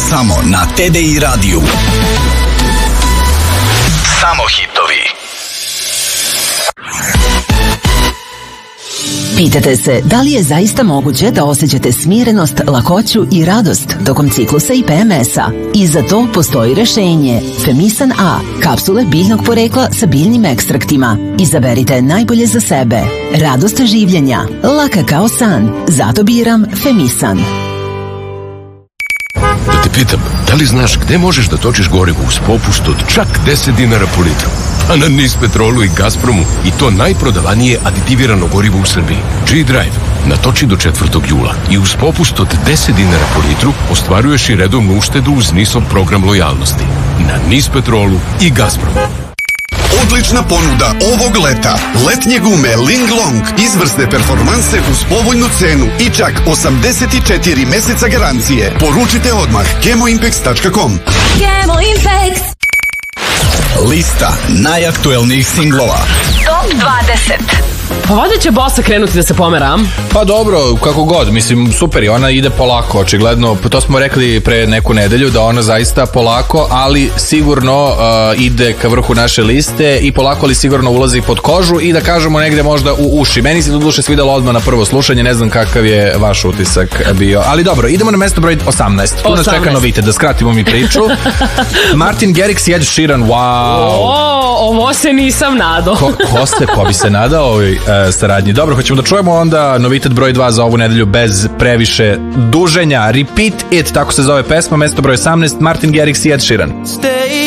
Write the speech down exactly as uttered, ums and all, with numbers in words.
Samo na T D I radiju. Samo hitovi. Pitate se da li je zaista moguće da osjećate smirenost, lakoću i radost tokom ciklusa i P M S-a? I za to postoji rešenje. Femisan A, kapsule biljnog porekla sa biljnim ekstraktima. Izaberite najbolje za sebe. Radost življenja, laka kao san. Zato biram Femisan. Da te pitam, da li znaš gde možeš da točiš gorivo uz popust od čak deset dinara po litru? A na Nispetrolu i Gazpromu, i to najprodavanije aditivirano gorivo u Srbiji. G-Drive natoči do četvrtog jula i uz popust od deset dinara po litru ostvaruješ i redovnu uštedu uz Nisov program lojalnosti. Na Nispetrolu i Gazpromu. Odlična ponuda ovog leta. Letnje gume Ling Long, izvrsne performanse uz povoljnu cenu i čak osamdeset četiri meseca garancije. Poručite odmah gemoimpex tačka com. Gemoimpex. Lista najaktuelnijih singlova. Top dvadeset. Pa valjda će bossa krenuti da se pomera. Pa dobro, kako god, mislim, super je, ona ide polako, očigledno, to smo rekli pre neku nedelju da ona zaista polako, ali sigurno uh, ide ka vrhu naše liste i polako ali sigurno ulazi pod kožu i da kažemo negde možda u uši. Meni se do duše svidelo odmah na prvo slušanje, ne znam kakav je vaš utisak bio, ali dobro, idemo na mesto broj osamnaest. Tu nas čeka novitet, da skratimo mi priču. Martin Garrix i Ed Sheeran, wow. O, ovo se nisam nadao. Ko, ko se, ko bi se nadao ovoj uh, saradnji. Dobro, hoćemo da čujemo onda novitet broj dva za ovu nedelju bez previše duženja. Repeat It, tako se zove pesma, mesto broj osamnaest, Martin Garrix i Ed Sheeran. Stay